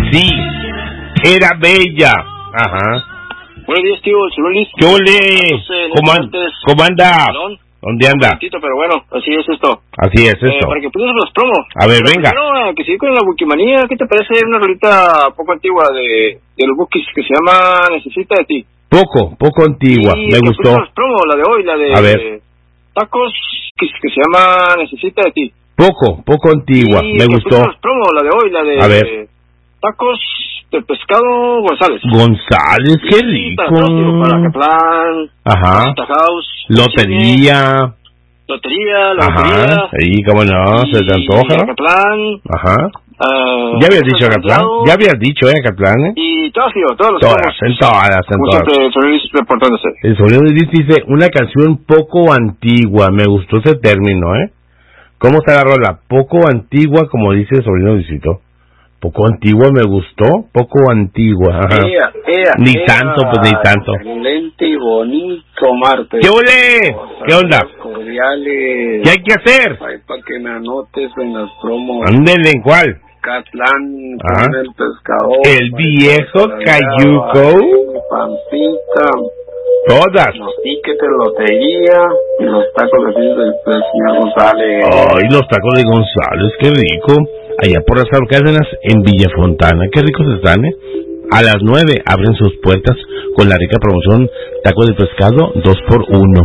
Sí, era bella. Ajá. Buenos días, tío. Luis. ¿Qué ole? ¿Cómo anda? ¿Dónde anda? Pero bueno, así es esto. Así es esto. Para que pongas los promos. A ver, venga. Primero, que sigue con la Wikimanía. ¿Qué te parece una rolita poco antigua de los Bukis que se llama Necesita de ti? Poco antigua. Me gustó. Los promos, la de hoy, la de... A ver. Tacos que se llama Necesita de ti. Poco antigua. Me gustó. Los promos, la de hoy, la de... A ver. Tacos de pescado González. González, qué rico. Para Catlán. Ajá. House, Lotería. Ajá. Sí, cómo no, se te antoja. Catlán. Ajá. Ya habías dicho Catlán. Ya habías dicho, Catlán, Y todos los en todas. Reportándose. El sonido dice una canción poco antigua. Me gustó ese término, ¿Cómo está la rola? Poco antigua, como dice el sobrino Luisito. Poco antigua me gustó, poco antigua. Ajá. Ni tanto. Excelente y bonito martes. ¿Qué ole? ¿Qué onda? Cordiales. ¿Qué hay que hacer? Para que me anotes en las promos. Ándele, ¿en cuál? Catlán, con el pescador. El viejo Cayuco. Pampita. Todas. Los tickets de lotería y los tacos de señor González. Ay, los tacos de González, qué rico. Allá por las Cárdenas, en Villa Fontana. Qué ricos están, A las 9 abren sus puertas con la rica promoción tacos de pescado 2x1.